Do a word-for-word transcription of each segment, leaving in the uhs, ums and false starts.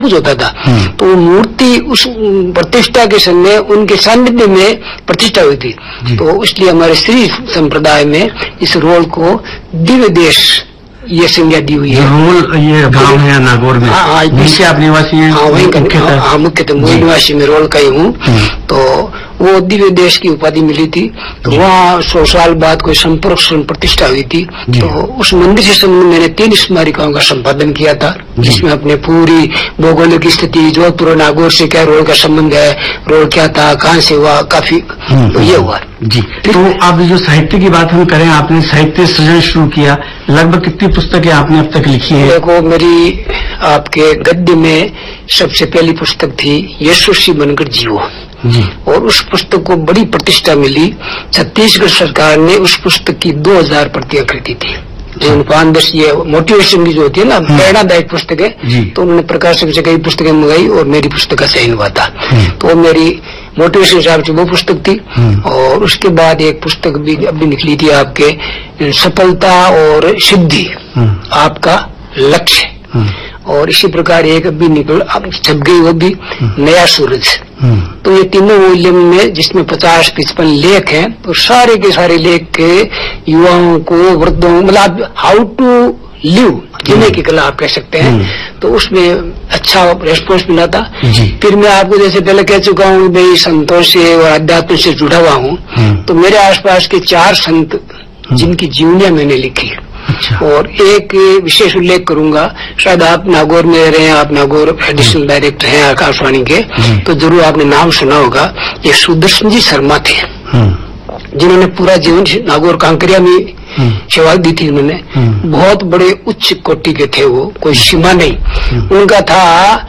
कुछ होता था। तो वो मूर्ति उस प्रतिष्ठा के समय उनके सानिध्य में प्रतिष्ठा हुई थी। तो इसलिए हमारे श्री संप्रदाय में इस रोल को दिव्य देश ये संज्ञा दी हुई है। रोल ये गांव है नागौर में? हाँ, हाँ, जिससे आप निवासी हैं? हाँ, वहीं का। हाँ, मुख्यतः मूल निवासी में रोल का ही हूँ। तो वो दिव्य देश की उपाधि मिली थी। तो वहाँ सौ साल बाद कोई संपर्क प्रतिष्ठा हुई थी। तो उस मंदिर से संबंध मैंने तीन स्मारिकाओं का संपादन किया था, जिसमें अपने पूरी भौगोलिक स्थिति, जोधपुर नागौर से क्या रोल का संबंध है, रोल क्या था, कहाँ से हुआ, काफी तो ये हुआ जी। तो आप जो साहित्य की बात हम करें, आपने साहित्य सृजन शुरू किया, लगभग कितनी पुस्तकें आपने अब तक लिखी है? देखो, मेरी आपके गद्य में सबसे पहली पुस्तक थी यशस्वी बनकर जियो जी। और उस पुस्तक को बड़ी प्रतिष्ठा मिली। छत्तीसगढ़ सरकार ने उस पुस्तक की दो हजार प्रतियां खरीदी थी। पांच दस ये मोटिवेशन की जो होती है ना, प्रेरणादायक पुस्तक है, तो उन्होंने प्रकाशक से कई पुस्तकें मंगाई और मेरी पुस्तक का चयन हुआ था। तो मेरी मोटिवेशन हिसाब से वो पुस्तक थी। और उसके बाद एक पुस्तक भी अभी निकली थी आपके, सफलता और सिद्धि आपका लक्ष्य। और इसी प्रकार एक अभी निकल अब छप गई, वो भी नया सूरज। तो ये तीनों वॉल्यूम में, जिसमें पचास पचपन लेख हैं, तो सारे के सारे लेख के युवाओं को, वृद्धों, मतलब हाउ टू लिव, जीने की कला आप कह सकते हैं। तो उसमें अच्छा रेस्पॉन्स मिला था। फिर मैं आपको जैसे पहले कह चुका हूँ, भाई संतों से और अध्यात्म से जुड़ा हुआ हूँ। तो मेरे आसपास के चार संत जिनकी जीवनियां मैंने लिखी। अच्छा। और एक विशेष उल्लेख करूंगा, शायद आप नागौर में रहे हैं, आप नागौर एडिशनल डायरेक्टर हैं आकाशवाणी के, तो जरूर आपने नाम सुना होगा। ये सुदर्शन जी शर्मा थे, जिन्होंने पूरा जीवन नागौर कांकरिया में सेवा दी थी। उन्होंने बहुत बड़े उच्च कोटि के थे, वो कोई सीमा नहीं। उनका था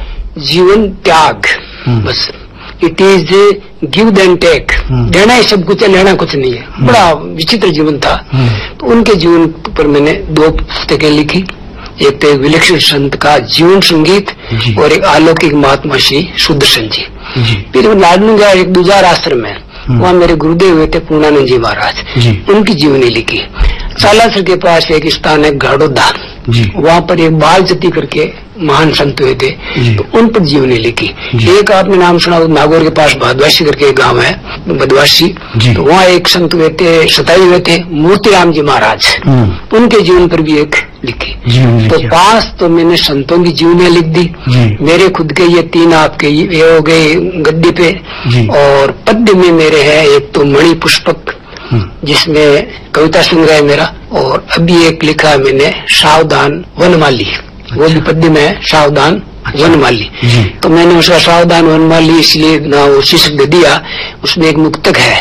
जीवन त्याग, बस it is give then take, देना ही सब कुछ है, लेना कुछ नहीं है। बड़ा विचित्र जीवन था। तो उनके जीवन पर मैंने दो पुस्तकें लिखी। एक तो एक विलक्षण संत का जीवन संगीत और एक अलौकिक महात्मा श्री सुदर्शन जी। फिर मैं लाडनू गया, एक दुजार आश्रम है, वहाँ मेरे गुरुदेव हुए थे पूर्णानंद जी महाराज, उनकी जीवनी लिखी। सालासर के पास एक स्थान है घाड़ोदा, वहाँ पर एक बाल जती करके महान संत हुए थे, तो उन पर जीवनी लिखी। एक आपने नाम सुना, नागौर के पास भदवासी करके एक गांव है, बदवासी, तो वहाँ एक संत हुए थे, सताई हुए थे, मूर्तिराम जी महाराज, उनके जीवन पर भी एक लिखी। तो पांच तो मैंने संतों की जीवनियां लिख दी। मेरे खुद के ये तीन आपके ये हो गए गद्दी पे। और पद्य में मेरे है एक तो मणि पुष्पक, जिसमें कविता संग्रह है मेरा, और अभी एक लिखा है मैंने सावधान वनमाली, वो भी पद्य में है, सावधान वनमाली। तो मैंने उसका सावधान वनमाली इसलिए ना वो शीर्षक दे दिया। उसमें एक मुक्तक है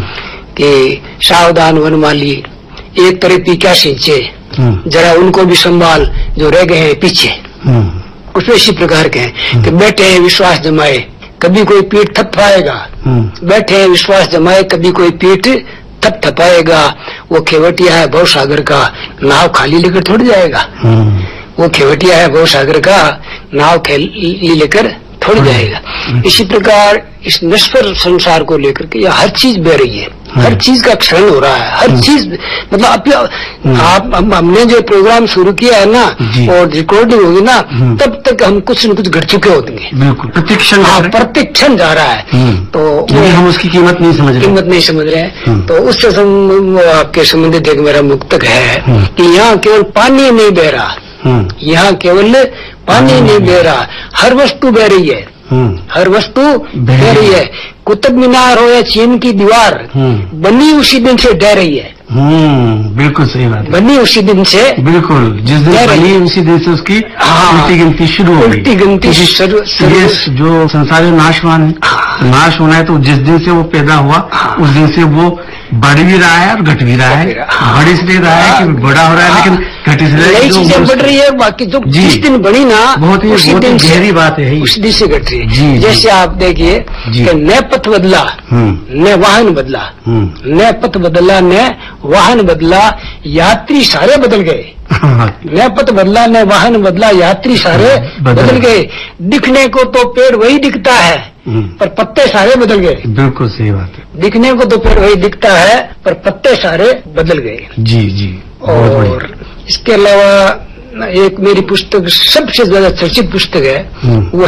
कि सावधान वनमाली एक तरह पीका सिंचे, जरा उनको भी संभाल जो रह गए हैं पीछे। उसमें इसी प्रकार के हैं कि बैठे हैं विश्वास जमाए, कभी कोई पीठ थपथपाएगा, बैठे हैं विश्वास जमाए, कभी कोई पीठ थपथपाएगा। वो खेवटिया है भव सागर का, नाव खाली लेकर थोड़ जाएगा। वो खेवटिया है भव सागर का, नाव खाली लेकर थोड़ जाएगा। इसी प्रकार इस नश्वर संसार को लेकर के यह हर चीज बह रही है, हर चीज का क्षरण हो रहा है, हर चीज मतलब आप हम, हमने जो प्रोग्राम शुरू किया है ना और रिकॉर्डिंग होगी ना, तब तक हम कुछ न कुछ घट चुके होंगे। बिल्कुल प्रतिक्षण प्रतिक्षण जा रहा है। तो हम उसकी कीमत नहीं समझ रहे कीमत नहीं समझ रहे हैं। तो उससे आपके संबंधित एक मेरा मुक्तक है कि यहाँ केवल पानी नहीं बह रहा, यहाँ केवल पानी नहीं बह रहा, हर वस्तु बह रही है, हर वस्तु बह रही है। कुतुब मीनार हो या चीन की दीवार, बनी उसी दिन से ढह रही है। हम्म, बिल्कुल सही बात है। बनी उसी दिन से, बिल्कुल जिस दिन बनी उसी दिन से उसकी उल्टी गिनती शुरू हो गई। उल्टी गिनती ये जो संसार नाशवान है, नाश होना है, तो जिस दिन से वो पैदा हुआ उस दिन से वो बढ़ भी रहा है और घट भी रहा है। बढ़ इसलिए रहा है कि बड़ा हो रहा है, लेकिन घट इसलिए नई चीजें बढ़ रही है। बाकी जो जिस दिन बढ़ी ना, बहुत ही बहुत ही गहरी बात है, उस दिन से घट रही है। जैसे आप देखिए कि न पथ बदला न वाहन बदला, न पथ बदला न वाहन बदला, यात्री सारे बदल गए। न पथ बदला न वाहन बदला, यात्री सारे बदल गए। दिखने को तो पेड़ वही दिखता है, पर पत्ते सारे बदल गए। बिल्कुल सही बात है। दिखने को तो पेड़ वही दिखता है, पर पत्ते सारे बदल गए। जी जी। और इसके अलावा एक मेरी पुस्तक सबसे ज्यादा चर्चित पुस्तक है, वो